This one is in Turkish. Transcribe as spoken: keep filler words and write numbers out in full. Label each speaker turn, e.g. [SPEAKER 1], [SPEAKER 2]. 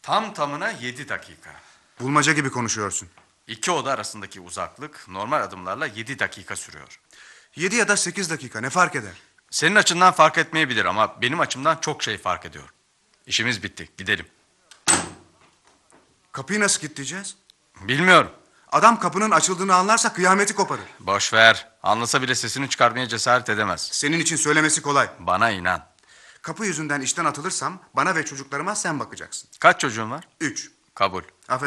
[SPEAKER 1] Tam tamına yedi dakika.
[SPEAKER 2] Bulmaca gibi konuşuyorsun.
[SPEAKER 1] İki oda arasındaki uzaklık normal adımlarla yedi dakika sürüyor.
[SPEAKER 2] Yedi ya da sekiz dakika ne fark eder?
[SPEAKER 1] Senin açından fark etmeyebilir ama benim açımdan çok şey fark ediyor. İşimiz bitti, gidelim.
[SPEAKER 2] Kapıyı nasıl kilitleyeceğiz?
[SPEAKER 1] Bilmiyorum.
[SPEAKER 2] Adam kapının açıldığını anlarsa kıyameti koparır.
[SPEAKER 1] Boş ver. Anlasa bile sesini çıkarmaya cesaret edemez.
[SPEAKER 2] Senin için söylemesi kolay.
[SPEAKER 1] Bana inan.
[SPEAKER 2] Kapı yüzünden işten atılırsam bana ve çocuklarıma sen bakacaksın.
[SPEAKER 1] Kaç çocuğun var?
[SPEAKER 2] Üç.
[SPEAKER 1] Kabul.
[SPEAKER 2] Affedersin.